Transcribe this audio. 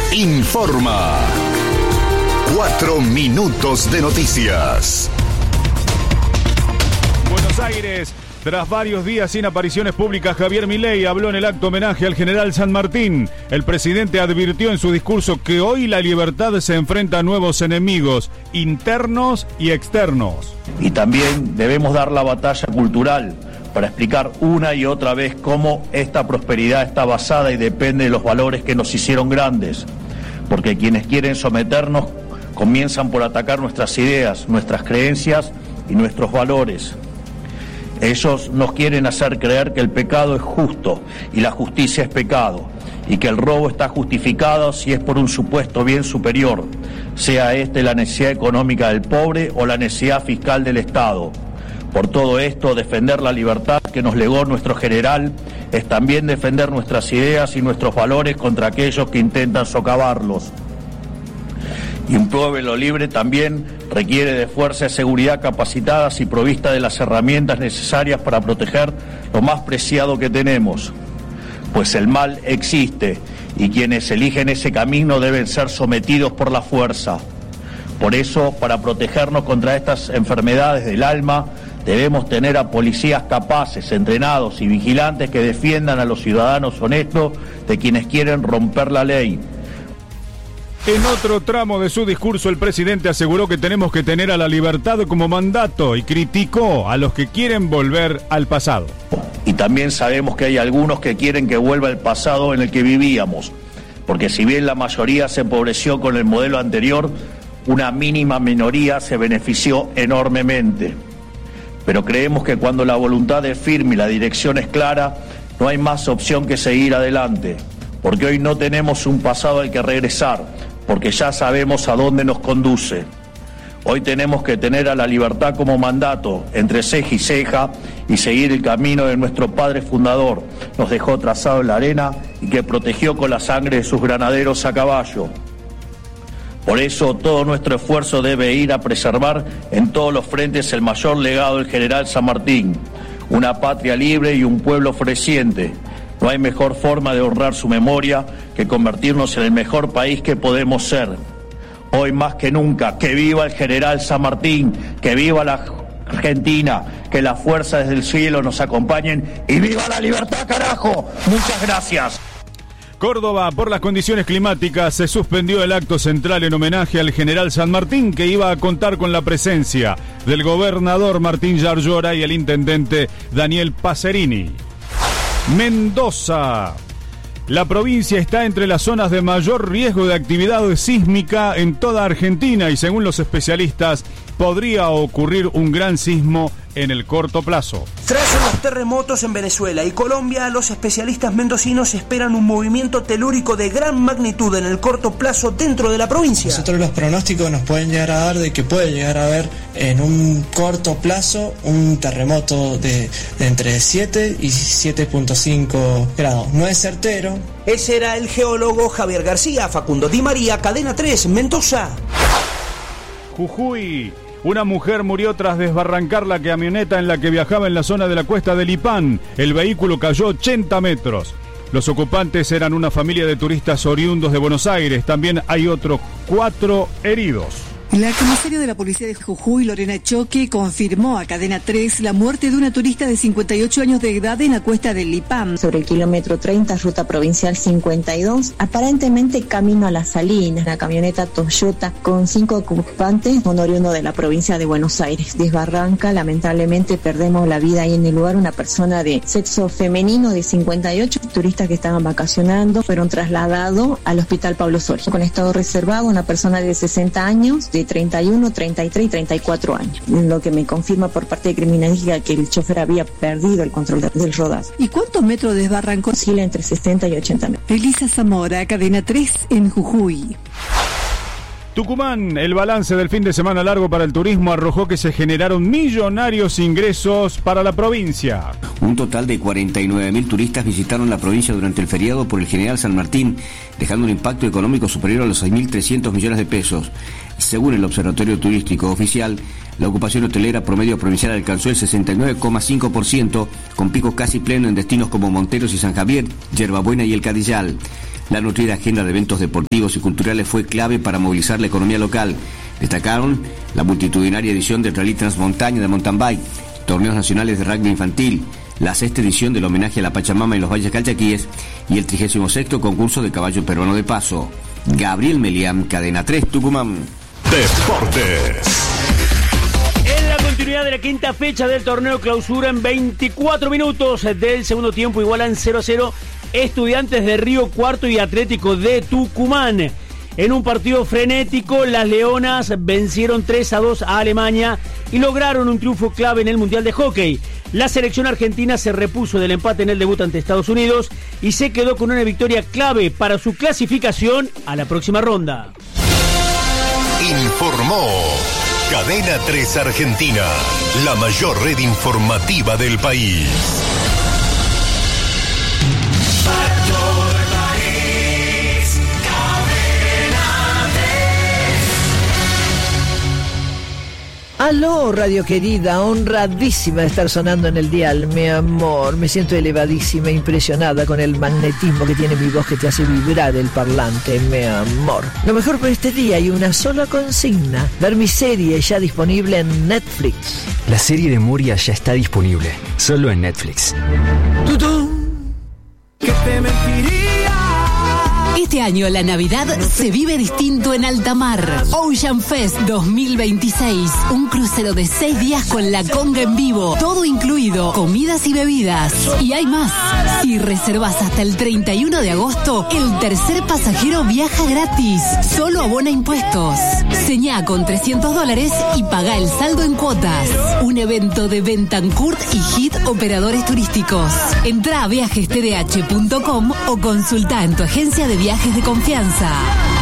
informa. 4 minutos de noticias. Buenos Aires. Tras varios días sin apariciones públicas, Javier Milei habló en el acto homenaje al general San Martín. El presidente advirtió en su discurso que hoy la libertad se enfrenta a nuevos enemigos, internos y externos. Y también debemos dar la batalla cultural para explicar una y otra vez cómo esta prosperidad está basada y depende de los valores que nos hicieron grandes. Porque quienes quieren someternos comienzan por atacar nuestras ideas, nuestras creencias y nuestros valores. Ellos nos quieren hacer creer que el pecado es justo y la justicia es pecado, y que el robo está justificado si es por un supuesto bien superior, sea este la necesidad económica del pobre o la necesidad fiscal del Estado. Por todo esto, defender la libertad que nos legó nuestro general es también defender nuestras ideas y nuestros valores contra aquellos que intentan socavarlos. Y un pueblo libre también requiere de fuerza de seguridad capacitadas y provista de las herramientas necesarias para proteger lo más preciado que tenemos. Pues el mal existe y quienes eligen ese camino deben ser sometidos por la fuerza. Por eso, para protegernos contra estas enfermedades del alma, debemos tener a policías capaces, entrenados y vigilantes que defiendan a los ciudadanos honestos de quienes quieren romper la ley. En otro tramo de su discurso, el presidente aseguró que tenemos que tener a la libertad como mandato y criticó a los que quieren volver al pasado. Y también sabemos que hay algunos que quieren que vuelva el pasado en el que vivíamos, porque si bien la mayoría se empobreció con el modelo anterior, una mínima minoría se benefició enormemente. Pero creemos que cuando la voluntad es firme y la dirección es clara, no hay más opción que seguir adelante, porque hoy no tenemos un pasado al que regresar, porque ya sabemos a dónde nos conduce. Hoy tenemos que tener a la libertad como mandato, entre ceja y ceja, y seguir el camino de nuestro padre fundador. Nos dejó trazado en la arena y que protegió con la sangre de sus granaderos a caballo. Por eso todo nuestro esfuerzo debe ir a preservar en todos los frentes el mayor legado del general San Martín, una patria libre y un pueblo floreciente. No hay mejor forma de honrar su memoria que convertirnos en el mejor país que podemos ser. Hoy más que nunca, que viva el general San Martín, que viva la Argentina, que las fuerzas del cielo nos acompañen y viva la libertad, carajo. Muchas gracias. Córdoba, por las condiciones climáticas, se suspendió el acto central en homenaje al general San Martín, que iba a contar con la presencia del gobernador Martín Yarlora y el intendente Daniel Pacerini. Mendoza. La provincia está entre las zonas de mayor riesgo de actividad sísmica en toda Argentina y según los especialistas podría ocurrir un gran sismo en el corto plazo. Tras los terremotos en Venezuela y Colombia, los especialistas mendocinos esperan un movimiento telúrico de gran magnitud en el corto plazo dentro de la provincia. Nosotros los pronósticos nos pueden llegar a dar de que puede llegar a haber en un corto plazo un terremoto de entre 7 y 7.5 grados. No es certero. Ese era el geólogo Javier García. Facundo Di María, Cadena 3, Mendoza. Jujuy. Una mujer murió tras desbarrancar la camioneta en la que viajaba en la zona de la cuesta de Lipán. El vehículo cayó 80 metros. Los ocupantes eran una familia de turistas oriundos de Buenos Aires. También hay otros 4 heridos. La comisaria de la policía de Jujuy, Lorena Choque, confirmó a Cadena 3 la muerte de una turista de 58 años de edad en la cuesta del Lipán. Sobre el kilómetro 30, ruta provincial 52, aparentemente camino a Las Salinas, la camioneta Toyota con 5 ocupantes, un oriundo de la provincia de Buenos Aires. Desbarranca, lamentablemente perdemos la vida ahí en el lugar, una persona de sexo femenino de 58, turistas que estaban vacacionando, fueron trasladados al hospital Pablo Soria. Con estado reservado, una persona de 60 años, de 31, 33 y 34 años. Lo que me confirma por parte de criminalística que el chofer había perdido el control del rodaje. ¿Y cuántos metros desbarrancó? Oscila entre 60 y 80 metros. Elisa Zamora, Cadena 3 en Jujuy. Tucumán, el balance del fin de semana largo para el turismo arrojó que se generaron millonarios ingresos para la provincia. Un total de 49.000 turistas visitaron la provincia durante el feriado por el General San Martín, dejando un impacto económico superior a los 6.300 millones de pesos. Según el Observatorio Turístico Oficial, La ocupación hotelera promedio provincial alcanzó el 69,5%, con picos casi pleno en destinos como Monteros y San Javier, Yerbabuena y El Cadillal. La nutrida agenda de eventos deportivos y culturales fue clave para movilizar la economía local. Destacaron la multitudinaria edición del Rally Transmontaña de Mountain Bike, torneos nacionales de rugby infantil, la 6ª edición del homenaje a la Pachamama en los Valles Calchaquíes y el 36º concurso de caballo peruano de paso. Gabriel Melián, Cadena 3, Tucumán. Deportes. En la continuidad de la quinta fecha del torneo clausura, en 24 minutos del segundo tiempo igualan 0-0 Estudiantes de Río Cuarto y Atlético de Tucumán. En un partido frenético, las Leonas vencieron 3-2 a Alemania y lograron un triunfo clave en el Mundial de Hockey. La selección argentina se repuso del empate en el debut ante Estados Unidos y se quedó con una victoria clave para su clasificación a la próxima ronda. Informó Cadena 3 Argentina, la mayor red informativa del país. Aló, radio querida, honradísima de estar sonando en el dial, mi amor. Me siento elevadísima, impresionada con el magnetismo que tiene mi voz que te hace vibrar el parlante, mi amor. Lo mejor por este día hay una sola consigna: ver mi serie ya disponible en Netflix. La serie de Moria ya está disponible, solo en Netflix. ¡Tutún! ¿Qué te mentiría? Este año la Navidad se vive distinto en alta mar. Ocean Fest 2026. Un crucero de 6 días con la conga en vivo. Todo incluido, comidas y bebidas. Y hay más. Si reservas hasta el 31 de agosto, el tercer pasajero viaja gratis. Solo abona impuestos. Señá con $300 y paga el saldo en cuotas. Un evento de Bentancourt y Hit Operadores Turísticos. Entrá a viajestdh.com o consulta en tu agencia de viajes de confianza.